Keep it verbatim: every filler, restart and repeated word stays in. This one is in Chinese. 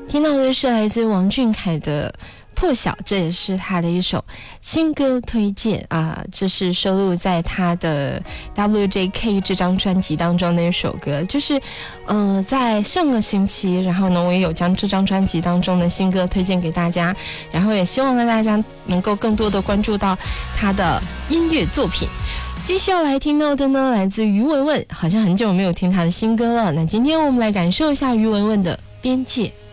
听到的是来自王俊凯的破晓，这也是他的一首新歌推荐啊，这是收录在他的 W J K 这张专辑当中的一首歌，就是呃，在上个星期，然后呢，我也有将这张专辑当中的新歌推荐给大家，然后也希望呢大家能够更多的关注到他的音乐作品。继续要来听到的呢，来自于文文，好像很久没有听他的新歌了，那今天我们来感受一下于文文的边界。